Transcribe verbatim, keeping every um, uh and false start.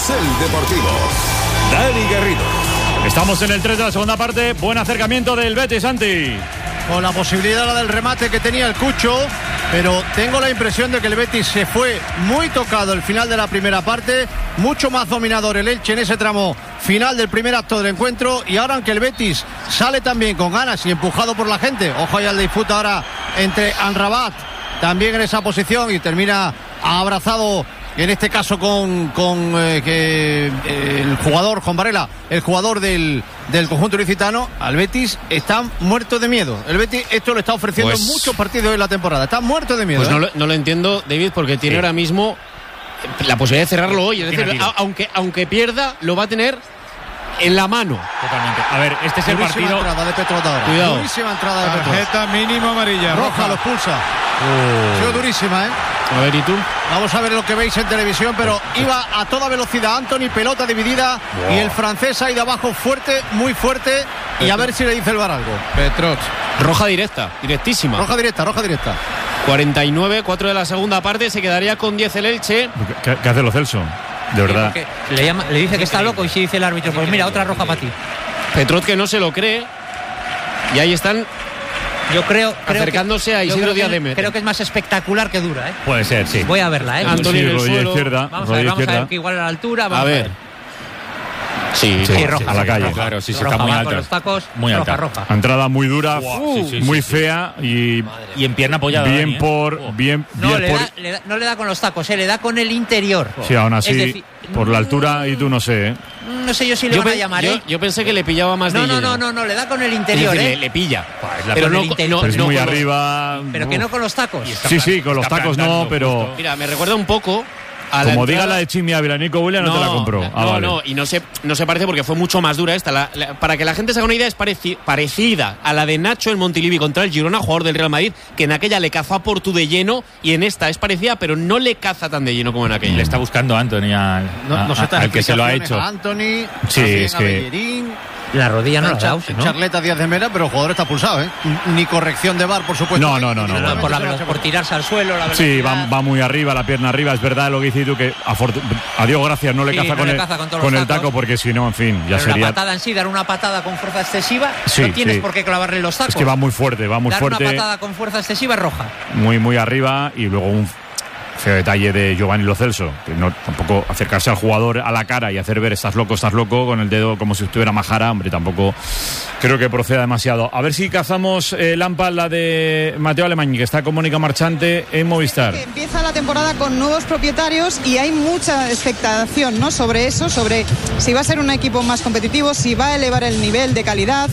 Carrusel Deportivo. Dani Garrido. Estamos en el tres de la segunda parte. Buen acercamiento del Betis, Santi. Con la posibilidad la del remate que tenía el Cucho, pero tengo la impresión de que el Betis se fue muy tocado el final de la primera parte, mucho más dominador el Elche en ese tramo final del primer acto del encuentro, y ahora aunque el Betis sale también con ganas y empujado por la gente, ojo ya al disputa ahora entre Amrabat también en esa posición y termina abrazado en este caso con, con eh, que, eh, el jugador Juan Varela, el jugador del, del conjunto ilicitano. Al Betis está muerto de miedo. El Betis esto lo está ofreciendo pues, en muchos partidos de la temporada. Está muerto de miedo. Pues ¿eh? no, lo, no lo entiendo, David, porque tiene sí. ahora mismo la posibilidad de cerrarlo hoy. Es decir, a, aunque, aunque pierda, lo va a tener en la mano. Totalmente. A ver, este es Durísima el partido. Entrada de Petrot ahora. Cuidado. Durísima entrada de Petrot. Tarjeta mínimo amarilla. Roja, roja. lo expulsa. Oh. Ha sido durísima, ¿eh? A ver, ¿y tú? Vamos a ver lo que veis en televisión, pero iba a toda velocidad Antony, pelota dividida, wow. Y el francés ha ido abajo fuerte, muy fuerte, Petrot. Y a ver si le dice el V A R algo. Petrot. Roja directa, directísima. Roja directa, roja directa. cuarenta y nueve, cuatro de la segunda parte, se quedaría con diez el Elche. ¿Qué, qué hace lo Celso? De verdad. Sí, le, llama, le dice que está loco y si dice el árbitro, pues mira, otra roja para ti. Petrot que no se lo cree. Y ahí están. Yo creo, creo acercándose que, a Isidro Díaz de Mera. Creo que es más espectacular que dura, ¿eh? Puede ser, sí. Voy a verla, ¿eh? Antonio sí, en el suelo. Izquierda, vamos a ver, vamos izquierda. a ver que igual a la altura. Vamos a ver. A ver. Sí, sí, sí, roja, a la calle. roja, Claro, sí, sí, roja, está muy alta. Con los tacos, muy roja, alta. roja. Entrada muy dura, Wow. sí, sí, muy sí, fea y, y en pierna apoyada. Bien Dani, por. ¿eh? bien, no, bien le por... Da, le da, no le da con los tacos, eh, le da con el interior. Sí, aún así, es decir, por la altura y tú no sé, ¿eh? No sé yo si le yo van pe- a llamar, yo, ¿eh? yo pensé que le pillaba más no, de no, lleno. no, no, no, le da con el interior, es decir, ¿eh? le, le pilla. Pues pero no, el interior. no, Pero es no muy con los- arriba. Pero que no con los tacos. Sí, sí, con los tacos no, pero. justo. Mira, me recuerda un poco a la Como entrada... diga la de Chimi Ávila, Nico Williams no, no te la compró. Ah, no, vale. no, y no se, no se parece porque fue mucho más dura esta. La, la, para que la gente se haga una idea, es pareci, parecida a la de Nacho en Montilivi contra el Girona, jugador del Real Madrid, que en aquella le cazó a Portu de lleno y en esta es parecida, pero no le caza tan de lleno como en aquella. Le está buscando a Anthony al, No, no a, sé, a, al que se lo ha hecho. A Anthony, sí, es a que. Bellerín, La rodilla no la ha Char- dado, ¿no? Charleta Díaz de Mera, pero el jugador está pulsado, ¿eh? Ni corrección de V A R, por supuesto. No, no, no, no, No, no. por, la velo- por tirarse al suelo, la Sí, velocidad. va, va muy arriba, la pierna arriba. Es verdad lo que dices tú, que afortu- a Dios gracias no le Sí, caza, no con, le el, caza con todos con los el tacos. taco, porque si no, en fin, ya Pero sería. la patada en sí, dar una patada con fuerza excesiva, Sí, no tienes sí. por qué clavarle los tacos. Es que va muy fuerte, va muy dar fuerte. una patada con fuerza excesiva es roja. Muy, muy arriba y luego un feo detalle de Giovanni Lo Celso, que no tampoco acercarse al jugador a la cara y hacer ver estás loco, estás loco con el dedo como si estuviera majara, hombre, tampoco creo que proceda demasiado. A ver si cazamos eh, Lampa, la de Mateo Alemany, que está con Mónica Marchante en Movistar. Que empieza la temporada con nuevos propietarios y hay mucha expectación, ¿no?, sobre eso, sobre si va a ser un equipo más competitivo, si va a elevar el nivel de calidad,